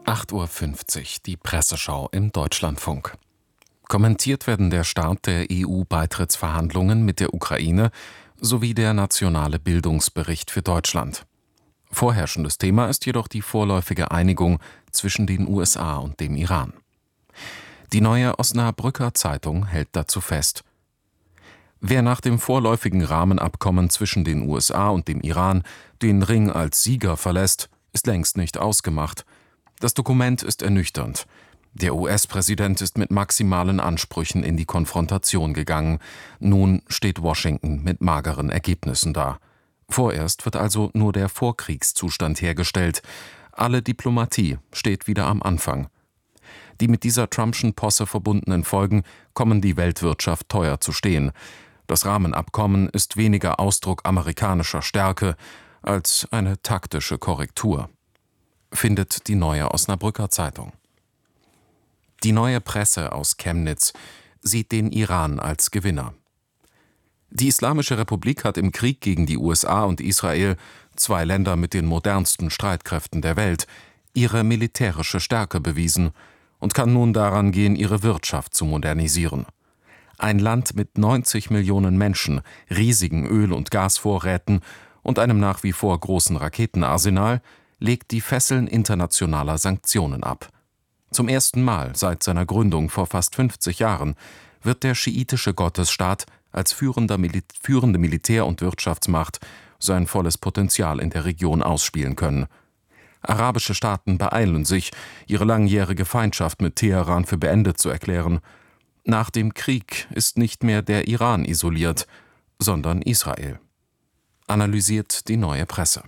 8:50 Uhr, die Presseschau im Deutschlandfunk. Kommentiert werden der Start der EU-Beitrittsverhandlungen mit der Ukraine sowie der nationale Bildungsbericht für Deutschland. Vorherrschendes Thema ist jedoch die vorläufige Einigung zwischen den USA und dem Iran. Die Neue Osnabrücker Zeitung hält dazu fest: Wer nach dem vorläufigen Rahmenabkommen zwischen den USA und dem Iran den Ring als Sieger verlässt, ist längst nicht ausgemacht. Das Dokument ist ernüchternd. Der US-Präsident ist mit maximalen Ansprüchen in die Konfrontation gegangen. Nun steht Washington mit mageren Ergebnissen da. Vorerst wird also nur der Vorkriegszustand hergestellt. Alle Diplomatie steht wieder am Anfang. Die mit dieser Trumpschen Posse verbundenen Folgen kommen die Weltwirtschaft teuer zu stehen. Das Rahmenabkommen ist weniger Ausdruck amerikanischer Stärke als eine taktische Korrektur, findet die Neue Osnabrücker Zeitung. Die Neue Presse aus Chemnitz sieht den Iran als Gewinner. Die Islamische Republik hat im Krieg gegen die USA und Israel, zwei Länder mit den modernsten Streitkräften der Welt, ihre militärische Stärke bewiesen und kann nun daran gehen, ihre Wirtschaft zu modernisieren. Ein Land mit 90 Millionen Menschen, riesigen Öl- und Gasvorräten und einem nach wie vor großen Raketenarsenal legt die Fesseln internationaler Sanktionen ab. Zum ersten Mal seit seiner Gründung vor fast 50 Jahren wird der schiitische Gottesstaat als führende Militär- und Wirtschaftsmacht sein volles Potenzial in der Region ausspielen können. Arabische Staaten beeilen sich, ihre langjährige Feindschaft mit Teheran für beendet zu erklären. Nach dem Krieg ist nicht mehr der Iran isoliert, sondern Israel, analysiert die Neue Presse.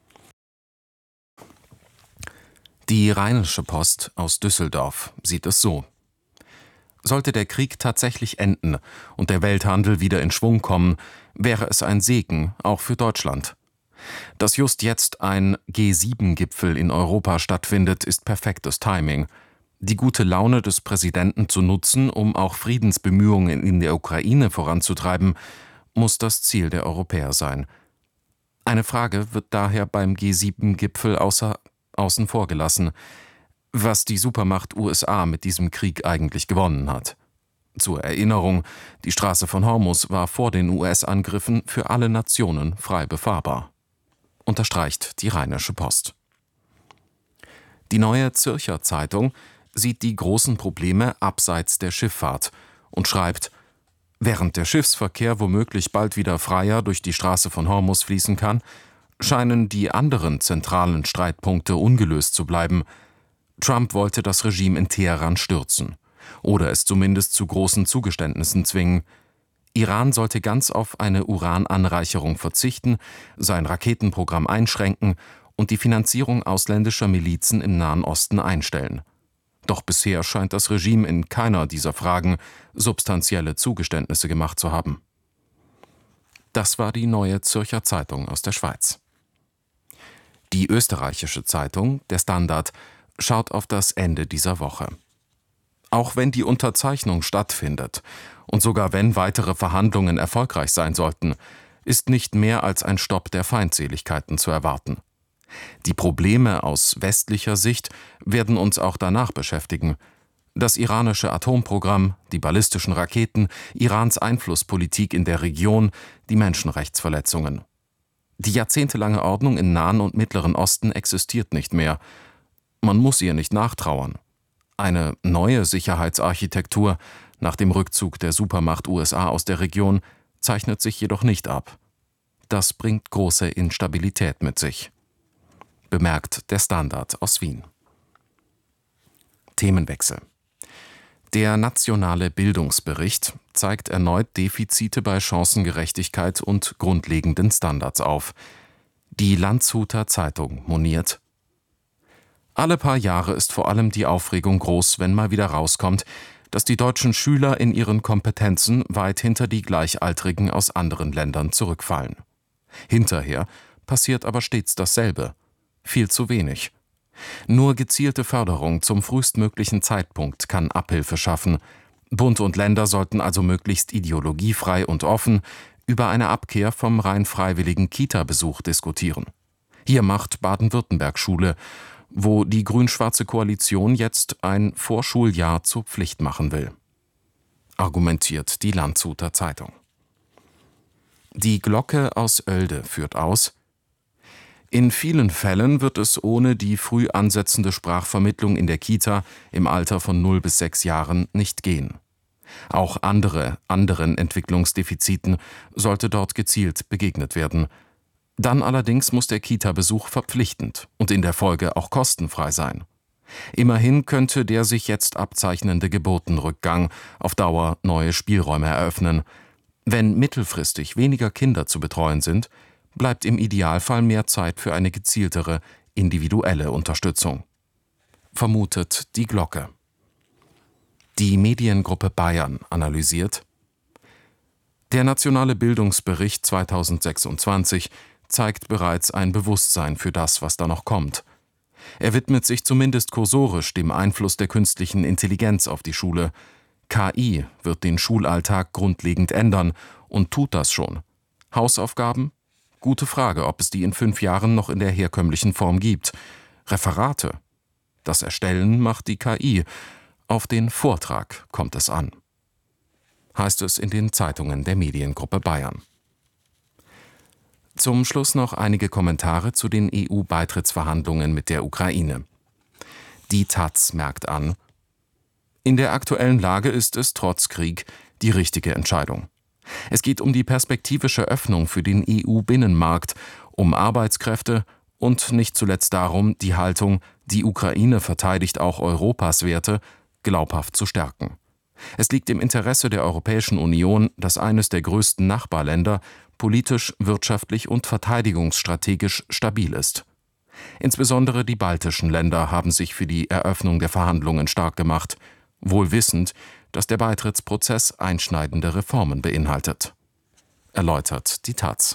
Die Rheinische Post aus Düsseldorf sieht es so: Sollte der Krieg tatsächlich enden und der Welthandel wieder in Schwung kommen, wäre es ein Segen, auch für Deutschland. Dass just jetzt ein G7-Gipfel in Europa stattfindet, ist perfektes Timing. Die gute Laune des Präsidenten zu nutzen, um auch Friedensbemühungen in der Ukraine voranzutreiben, muss das Ziel der Europäer sein. Eine Frage wird daher beim G7-Gipfel außen vor gelassen: was die Supermacht USA mit diesem Krieg eigentlich gewonnen hat. Zur Erinnerung, die Straße von Hormuz war vor den US-Angriffen für alle Nationen frei befahrbar, unterstreicht die Rheinische Post. Die Neue Zürcher Zeitung sieht die großen Probleme abseits der Schifffahrt und schreibt: Während der Schiffsverkehr womöglich bald wieder freier durch die Straße von Hormuz fließen kann, scheinen die anderen zentralen Streitpunkte ungelöst zu bleiben. Trump wollte das Regime in Teheran stürzen oder es zumindest zu großen Zugeständnissen zwingen. Iran sollte ganz auf eine Urananreicherung verzichten, sein Raketenprogramm einschränken und die Finanzierung ausländischer Milizen im Nahen Osten einstellen. Doch bisher scheint das Regime in keiner dieser Fragen substanzielle Zugeständnisse gemacht zu haben. Das war die Neue Zürcher Zeitung aus der Schweiz. Die österreichische Zeitung, der Standard, schaut auf das Ende dieser Woche. Auch wenn die Unterzeichnung stattfindet und sogar wenn weitere Verhandlungen erfolgreich sein sollten, ist nicht mehr als ein Stopp der Feindseligkeiten zu erwarten. Die Probleme aus westlicher Sicht werden uns auch danach beschäftigen: das iranische Atomprogramm, die ballistischen Raketen, Irans Einflusspolitik in der Region, die Menschenrechtsverletzungen. Die jahrzehntelange Ordnung im Nahen und Mittleren Osten existiert nicht mehr. Man muss ihr nicht nachtrauern. Eine neue Sicherheitsarchitektur nach dem Rückzug der Supermacht USA aus der Region zeichnet sich jedoch nicht ab. Das bringt große Instabilität mit sich, bemerkt der Standard aus Wien. Themenwechsel. Der nationale Bildungsbericht zeigt erneut Defizite bei Chancengerechtigkeit und grundlegenden Standards auf. Die Landshuter Zeitung moniert: Alle paar Jahre ist vor allem die Aufregung groß, wenn mal wieder rauskommt, dass die deutschen Schüler in ihren Kompetenzen weit hinter die Gleichaltrigen aus anderen Ländern zurückfallen. Hinterher passiert aber stets dasselbe: viel zu wenig. Nur gezielte Förderung zum frühestmöglichen Zeitpunkt kann Abhilfe schaffen. Bund und Länder sollten also möglichst ideologiefrei und offen über eine Abkehr vom rein freiwilligen Kita-Besuch diskutieren. Hier macht Baden-Württemberg Schule, wo die grün-schwarze Koalition jetzt ein Vorschuljahr zur Pflicht machen will. Argumentiert die Landshuter Zeitung. Die Glocke aus Oelde führt aus: In vielen Fällen wird es ohne die früh ansetzende Sprachvermittlung in der Kita im Alter von 0 bis 6 Jahren nicht gehen. Auch anderen Entwicklungsdefiziten sollte dort gezielt begegnet werden. Dann allerdings muss der Kita-Besuch verpflichtend und in der Folge auch kostenfrei sein. Immerhin könnte der sich jetzt abzeichnende Geburtenrückgang auf Dauer neue Spielräume eröffnen. Wenn mittelfristig weniger Kinder zu betreuen sind, bleibt im Idealfall mehr Zeit für eine gezieltere, individuelle Unterstützung. Vermutet die Glocke. Die Mediengruppe Bayern analysiert: Der Nationale Bildungsbericht 2026 zeigt bereits ein Bewusstsein für das, was da noch kommt. Er widmet sich zumindest kursorisch dem Einfluss der künstlichen Intelligenz auf die Schule. KI wird den Schulalltag grundlegend ändern und tut das schon. Hausaufgaben? Gute Frage, ob es die in 5 Jahren noch in der herkömmlichen Form gibt. Referate? Das Erstellen macht die KI. Auf den Vortrag kommt es an. Heißt es in den Zeitungen der Mediengruppe Bayern. Zum Schluss noch einige Kommentare zu den EU-Beitrittsverhandlungen mit der Ukraine. Die taz merkt an: In der aktuellen Lage ist es trotz Krieg die richtige Entscheidung. Es geht um die perspektivische Öffnung für den EU-Binnenmarkt, um Arbeitskräfte und nicht zuletzt darum, die Haltung, die Ukraine verteidigt auch Europas Werte, glaubhaft zu stärken. Es liegt im Interesse der Europäischen Union, dass eines der größten Nachbarländer politisch, wirtschaftlich und verteidigungsstrategisch stabil ist. Insbesondere die baltischen Länder haben sich für die Eröffnung der Verhandlungen stark gemacht, wohl wissend, dass der Beitrittsprozess einschneidende Reformen beinhaltet. Erläutert die taz.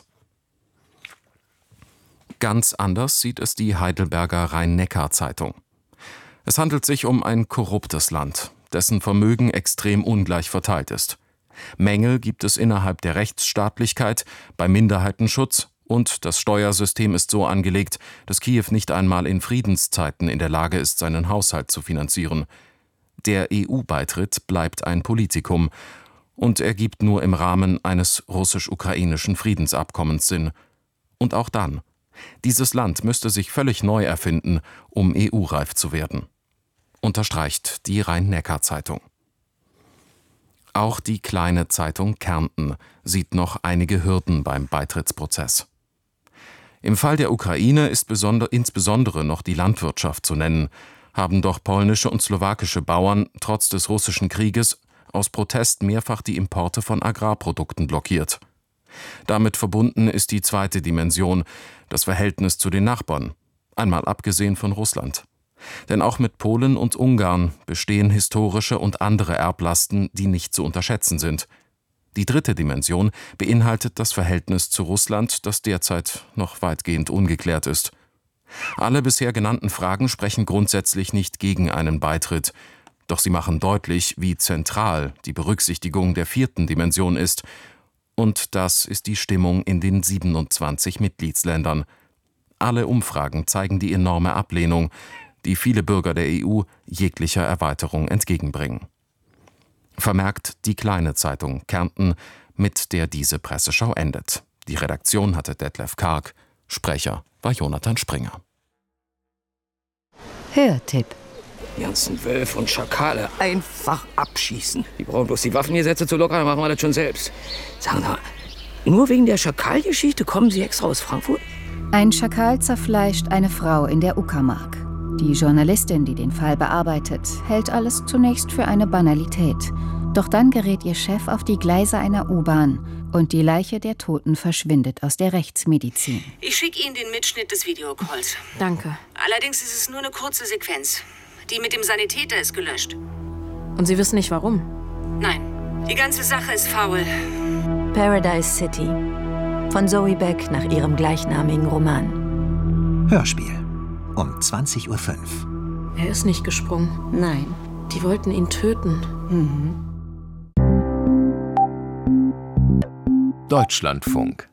Ganz anders sieht es die Heidelberger Rhein-Neckar-Zeitung. Es handelt sich um ein korruptes Land, dessen Vermögen extrem ungleich verteilt ist. Mängel gibt es innerhalb der Rechtsstaatlichkeit, beim Minderheitenschutz und das Steuersystem ist so angelegt, dass Kiew nicht einmal in Friedenszeiten in der Lage ist, seinen Haushalt zu finanzieren. Der EU-Beitritt bleibt ein Politikum und ergibt nur im Rahmen eines russisch-ukrainischen Friedensabkommens Sinn. Und auch dann: Dieses Land müsste sich völlig neu erfinden, um EU-reif zu werden. Unterstreicht die Rhein-Neckar-Zeitung. Auch die kleine Zeitung Kärnten sieht noch einige Hürden beim Beitrittsprozess. Im Fall der Ukraine ist insbesondere noch die Landwirtschaft zu nennen, haben doch polnische und slowakische Bauern trotz des russischen Krieges aus Protest mehrfach die Importe von Agrarprodukten blockiert. Damit verbunden ist die zweite Dimension, das Verhältnis zu den Nachbarn, einmal abgesehen von Russland. Denn auch mit Polen und Ungarn bestehen historische und andere Erblasten, die nicht zu unterschätzen sind. Die dritte Dimension beinhaltet das Verhältnis zu Russland, das derzeit noch weitgehend ungeklärt ist. Alle bisher genannten Fragen sprechen grundsätzlich nicht gegen einen Beitritt, doch sie machen deutlich, wie zentral die Berücksichtigung der vierten Dimension ist. Und das ist die Stimmung in den 27 Mitgliedsländern. Alle Umfragen zeigen die enorme Ablehnung, die viele Bürger der EU jeglicher Erweiterung entgegenbringen. Vermerkt die kleine Zeitung Kärnten, mit der diese Presseschau endet. Die Redaktion hatte Detlef Karg, Sprecher war Jonathan Springer. Hörtipp. Die ganzen Wölfe und Schakale einfach abschießen. Die brauchen bloß die Waffengesetze zu lockern, dann machen wir das schon selbst. Sagen Sie mal, nur wegen der Schakalgeschichte kommen Sie extra aus Frankfurt? Ein Schakal zerfleischt eine Frau in der Uckermark. Die Journalistin, die den Fall bearbeitet, hält alles zunächst für eine Banalität. Doch dann gerät ihr Chef auf die Gleise einer U-Bahn und die Leiche der Toten verschwindet aus der Rechtsmedizin. Ich schicke Ihnen den Mitschnitt des Videocalls. Danke. Allerdings ist es nur eine kurze Sequenz. Die mit dem Sanitäter ist gelöscht. Und Sie wissen nicht, warum? Nein, die ganze Sache ist faul. Paradise City. Von Zoe Beck nach ihrem gleichnamigen Roman. Hörspiel. Um 20:05 Uhr. Er ist nicht gesprungen. Nein. Die wollten ihn töten. Deutschlandfunk.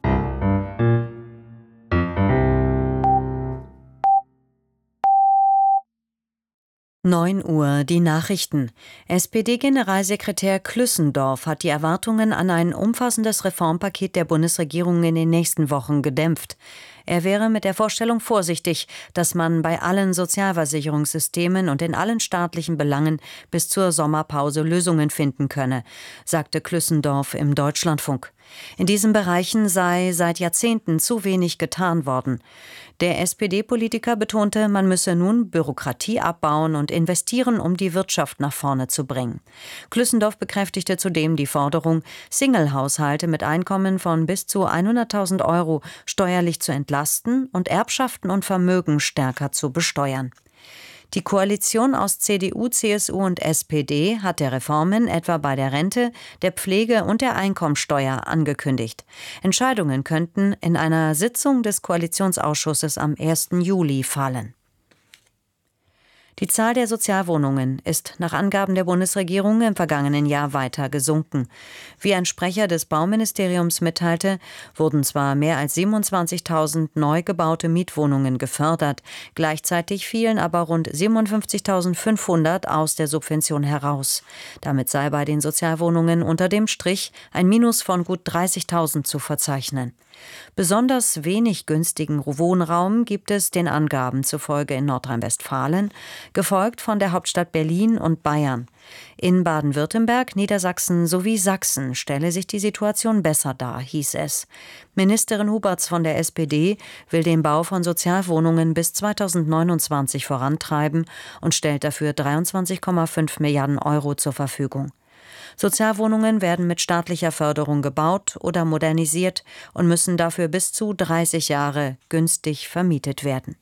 9 Uhr, die Nachrichten. SPD-Generalsekretär Klüssendorf hat die Erwartungen an ein umfassendes Reformpaket der Bundesregierung in den nächsten Wochen gedämpft. Er wäre mit der Vorstellung vorsichtig, dass man bei allen Sozialversicherungssystemen und in allen staatlichen Belangen bis zur Sommerpause Lösungen finden könne, sagte Klüssendorf im Deutschlandfunk. In diesen Bereichen sei seit Jahrzehnten zu wenig getan worden. Der SPD-Politiker betonte, man müsse nun Bürokratie abbauen und investieren, um die Wirtschaft nach vorne zu bringen. Klüssendorf bekräftigte zudem die Forderung, Single-Haushalte mit Einkommen von bis zu 100.000 € steuerlich zu entlasten und Erbschaften und Vermögen stärker zu besteuern. Die Koalition aus CDU, CSU und SPD hat der Reformen etwa bei der Rente, der Pflege und der Einkommensteuer angekündigt. Entscheidungen könnten in einer Sitzung des Koalitionsausschusses am 1. Juli fallen. Die Zahl der Sozialwohnungen ist nach Angaben der Bundesregierung im vergangenen Jahr weiter gesunken. Wie ein Sprecher des Bauministeriums mitteilte, wurden zwar mehr als 27.000 neu gebaute Mietwohnungen gefördert, gleichzeitig fielen aber rund 57.500 aus der Subvention heraus. Damit sei bei den Sozialwohnungen unter dem Strich ein Minus von gut 30.000 zu verzeichnen. Besonders wenig günstigen Wohnraum gibt es den Angaben zufolge in Nordrhein-Westfalen, gefolgt von der Hauptstadt Berlin und Bayern. In Baden-Württemberg, Niedersachsen sowie Sachsen stelle sich die Situation besser dar, hieß es. Ministerin Huberts von der SPD will den Bau von Sozialwohnungen bis 2029 vorantreiben und stellt dafür 23,5 Milliarden € zur Verfügung. Sozialwohnungen werden mit staatlicher Förderung gebaut oder modernisiert und müssen dafür bis zu 30 Jahre günstig vermietet werden.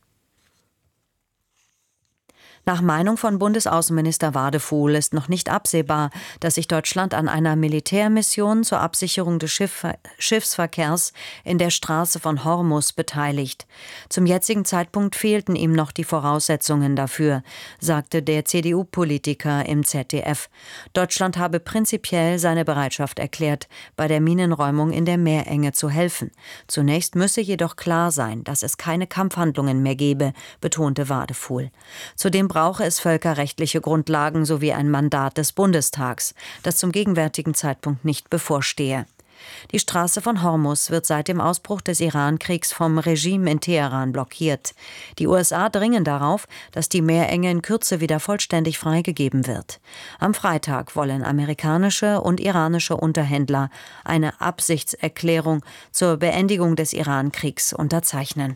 Nach Meinung von Bundesaußenminister Wadefuhl ist noch nicht absehbar, dass sich Deutschland an einer Militärmission zur Absicherung des Schiffsverkehrs in der Straße von Hormuz beteiligt. Zum jetzigen Zeitpunkt fehlten ihm noch die Voraussetzungen dafür, sagte der CDU-Politiker im ZDF. Deutschland habe prinzipiell seine Bereitschaft erklärt, bei der Minenräumung in der Meerenge zu helfen. Zunächst müsse jedoch klar sein, dass es keine Kampfhandlungen mehr gebe, betonte Wadefuhl. Zudem brauche es völkerrechtliche Grundlagen sowie ein Mandat des Bundestags, das zum gegenwärtigen Zeitpunkt nicht bevorstehe. Die Straße von Hormuz wird seit dem Ausbruch des Iran-Kriegs vom Regime in Teheran blockiert. Die USA dringen darauf, dass die Meerenge in Kürze wieder vollständig freigegeben wird. Am Freitag wollen amerikanische und iranische Unterhändler eine Absichtserklärung zur Beendigung des Iran-Kriegs unterzeichnen.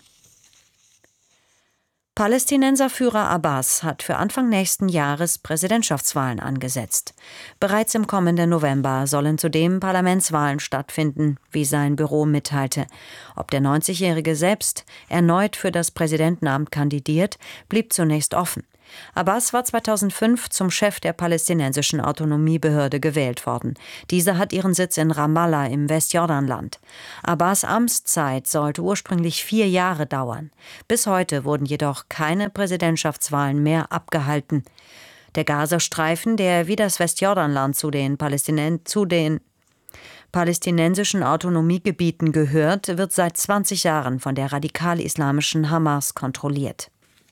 Palästinenserführer Abbas hat für Anfang nächsten Jahres Präsidentschaftswahlen angesetzt. Bereits im kommenden November sollen zudem Parlamentswahlen stattfinden, wie sein Büro mitteilte. Ob der 90-Jährige selbst erneut für das Präsidentenamt kandidiert, blieb zunächst offen. Abbas war 2005 zum Chef der palästinensischen Autonomiebehörde gewählt worden. Diese hat ihren Sitz in Ramallah im Westjordanland. Abbas' Amtszeit sollte ursprünglich 4 Jahre dauern. Bis heute wurden jedoch keine Präsidentschaftswahlen mehr abgehalten. Der Gazastreifen, der wie das Westjordanland zu den palästinensischen Autonomiegebieten gehört, wird seit 20 Jahren von der radikal-islamischen Hamas kontrolliert.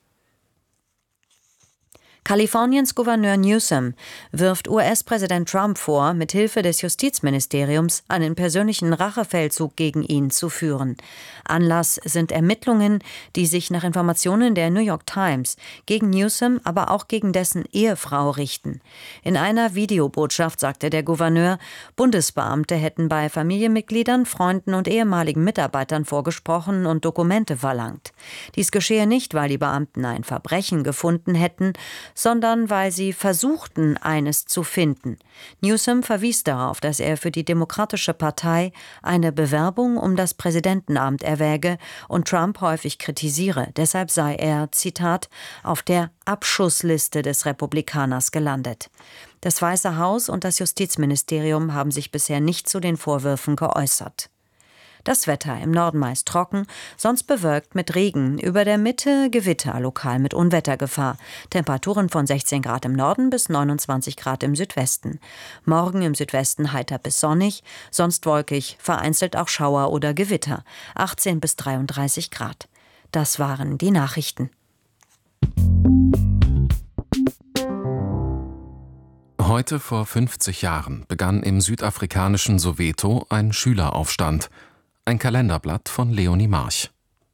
Kaliforniens Gouverneur Newsom wirft US-Präsident Trump vor, mit Hilfe des Justizministeriums einen persönlichen Rachefeldzug gegen ihn zu führen. Anlass sind Ermittlungen, die sich nach Informationen der New York Times gegen Newsom, aber auch gegen dessen Ehefrau richten. In einer Videobotschaft sagte der Gouverneur, Bundesbeamte hätten bei Familienmitgliedern, Freunden und ehemaligen Mitarbeitern vorgesprochen und Dokumente verlangt. Dies geschehe nicht, weil die Beamten ein Verbrechen gefunden hätten, sondern weil sie versuchten, eines zu finden. Newsom verwies darauf, dass er für die Demokratische Partei eine Bewerbung um das Präsidentenamt erwäge und Trump häufig kritisiere. Deshalb sei er, Zitat, auf der Abschussliste des Republikaners gelandet. Das Weiße Haus und das Justizministerium haben sich bisher nicht zu den Vorwürfen geäußert. Das Wetter im Norden meist trocken, sonst bewölkt mit Regen, über der Mitte Gewitter, lokal mit Unwettergefahr. Temperaturen von 16 Grad im Norden bis 29 Grad im Südwesten. Morgen im Südwesten heiter bis sonnig, sonst wolkig, vereinzelt auch Schauer oder Gewitter. 18 bis 33 Grad. Das waren die Nachrichten. Heute vor 50 Jahren begann im südafrikanischen Soweto ein Schüleraufstand. Ein Kalenderblatt von Leonie March.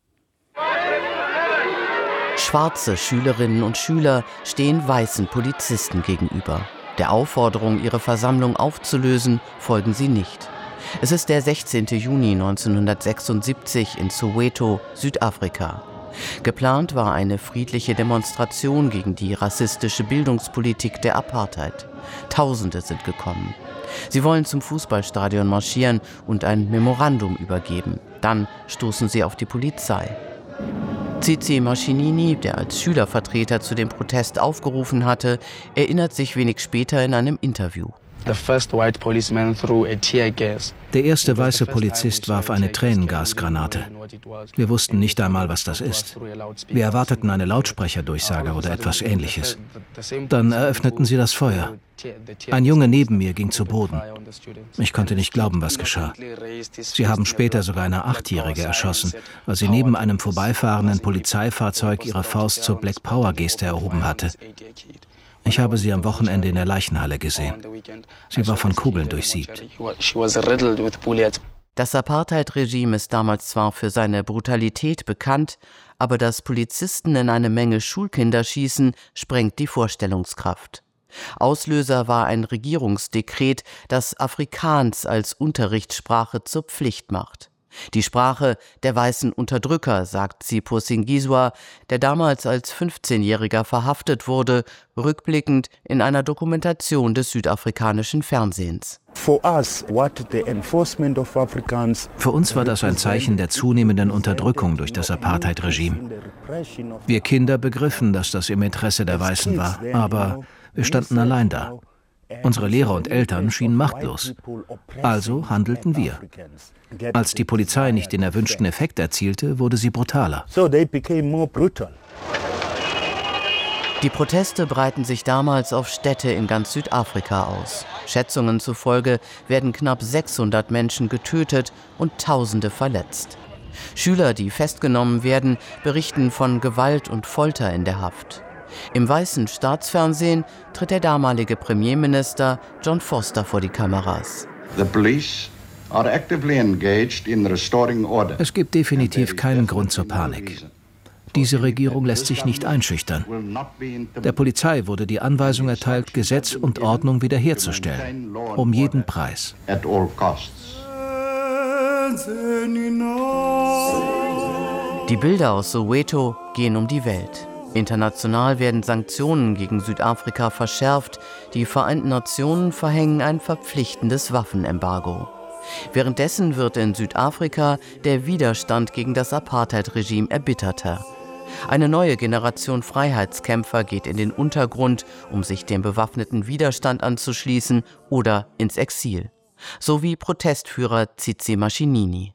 Schwarze Schülerinnen und Schüler stehen weißen Polizisten gegenüber. Der Aufforderung, ihre Versammlung aufzulösen, folgen sie nicht. Es ist der 16. Juni 1976 in Soweto, Südafrika. Geplant war eine friedliche Demonstration gegen die rassistische Bildungspolitik der Apartheid. Tausende sind gekommen. Sie wollen zum Fußballstadion marschieren und ein Memorandum übergeben. Dann stoßen sie auf die Polizei. Tsitsi Mashinini, der als Schülervertreter zu dem Protest aufgerufen hatte, erinnert sich wenig später in einem Interview. Der erste weiße Polizist warf eine Tränengasgranate. Wir wussten nicht einmal, was das ist. Wir erwarteten eine Lautsprecherdurchsage oder etwas Ähnliches. Dann eröffneten sie das Feuer. Ein Junge neben mir ging zu Boden. Ich konnte nicht glauben, was geschah. Sie haben später sogar eine 8-Jährige erschossen, weil sie neben einem vorbeifahrenden Polizeifahrzeug ihre Faust zur Black Power-Geste erhoben hatte. Ich habe sie am Wochenende in der Leichenhalle gesehen. Sie war von Kugeln durchsiebt. Das Apartheid-Regime ist damals zwar für seine Brutalität bekannt, aber dass Polizisten in eine Menge Schulkinder schießen, sprengt die Vorstellungskraft. Auslöser war ein Regierungsdekret, das Afrikaans als Unterrichtssprache zur Pflicht macht. Die Sprache der weißen Unterdrücker, sagt Sipho Singizwa, der damals als 15-Jähriger verhaftet wurde, rückblickend in einer Dokumentation des südafrikanischen Fernsehens. Für uns war das ein Zeichen der zunehmenden Unterdrückung durch das Apartheid-Regime. Wir Kinder begriffen, dass das im Interesse der Weißen war, aber wir standen allein da. Unsere Lehrer und Eltern schienen machtlos. Also handelten wir. Als die Polizei nicht den erwünschten Effekt erzielte, wurde sie brutaler. Die Proteste breiten sich damals auf Städte in ganz Südafrika aus. Schätzungen zufolge werden knapp 600 Menschen getötet und Tausende verletzt. Schüler, die festgenommen werden, berichten von Gewalt und Folter in der Haft. Im weißen Staatsfernsehen tritt der damalige Premierminister John Vorster vor die Kameras. Es gibt definitiv keinen Grund zur Panik. Diese Regierung lässt sich nicht einschüchtern. Der Polizei wurde die Anweisung erteilt, Gesetz und Ordnung wiederherzustellen, um jeden Preis. Die Bilder aus Soweto gehen um die Welt. International werden Sanktionen gegen Südafrika verschärft. Die Vereinten Nationen verhängen ein verpflichtendes Waffenembargo. Währenddessen wird in Südafrika der Widerstand gegen das Apartheid-Regime erbitterter. Eine neue Generation Freiheitskämpfer geht in den Untergrund, um sich dem bewaffneten Widerstand anzuschließen oder ins Exil. So wie Protestführer Tsitsi Mashinini.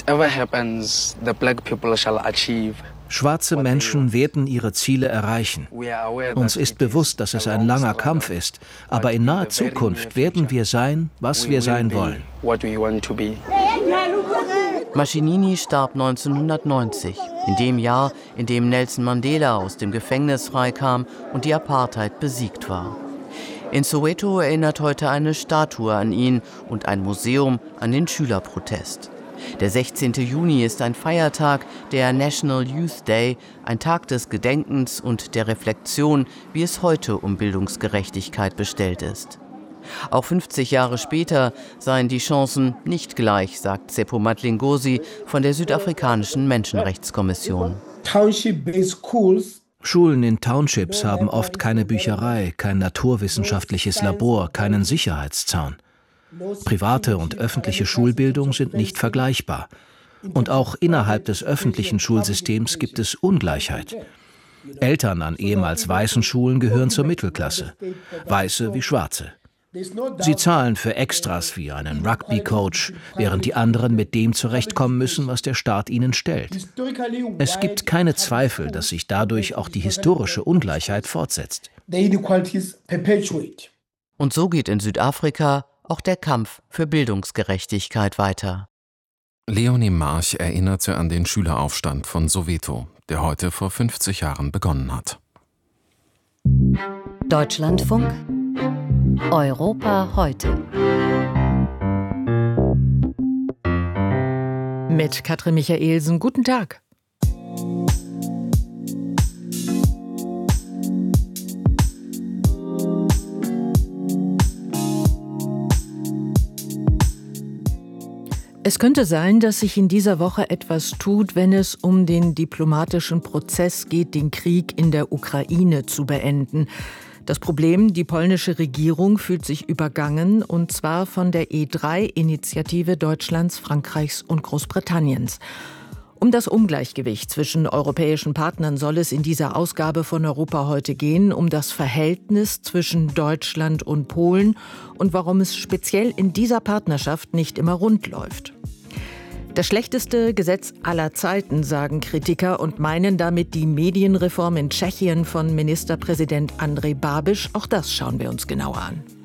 Schwarze Menschen werden ihre Ziele erreichen. Uns ist bewusst, dass es ein langer Kampf ist, aber in naher Zukunft werden wir sein, was wir sein wollen. Mashinini starb 1990, in dem Jahr, in dem Nelson Mandela aus dem Gefängnis freikam und die Apartheid besiegt war. In Soweto erinnert heute eine Statue an ihn und ein Museum an den Schülerprotest. Der 16. Juni ist ein Feiertag, der National Youth Day, ein Tag des Gedenkens und der Reflexion, wie es heute um Bildungsgerechtigkeit bestellt ist. Auch 50 Jahre später seien die Chancen nicht gleich, sagt Sipho Madlingozi von der südafrikanischen Menschenrechtskommission. Schulen in Townships haben oft keine Bücherei, kein naturwissenschaftliches Labor, keinen Sicherheitszaun. Private und öffentliche Schulbildung sind nicht vergleichbar. Und auch innerhalb des öffentlichen Schulsystems gibt es Ungleichheit. Eltern an ehemals weißen Schulen gehören zur Mittelklasse, Weiße wie Schwarze. Sie zahlen für Extras wie einen Rugby-Coach, während die anderen mit dem zurechtkommen müssen, was der Staat ihnen stellt. Es gibt keine Zweifel, dass sich dadurch auch die historische Ungleichheit fortsetzt. Und so geht in Südafrika auch der Kampf für Bildungsgerechtigkeit weiter. Leonie March erinnerte an den Schüleraufstand von Soweto, der heute vor 50 Jahren begonnen hat. Deutschlandfunk Europa heute. Mit Katrin Michaelsen. Guten Tag. Es könnte sein, dass sich in dieser Woche etwas tut, wenn es um den diplomatischen Prozess geht, den Krieg in der Ukraine zu beenden. Das Problem, die polnische Regierung fühlt sich übergangen, und zwar von der E3-Initiative Deutschlands, Frankreichs und Großbritanniens. Um das Ungleichgewicht zwischen europäischen Partnern soll es in dieser Ausgabe von Europa heute gehen, um das Verhältnis zwischen Deutschland und Polen und warum es speziell in dieser Partnerschaft nicht immer rund läuft. Das schlechteste Gesetz aller Zeiten, sagen Kritiker und meinen damit die Medienreform in Tschechien von Ministerpräsident Andrej Babiš. Auch das schauen wir uns genauer an.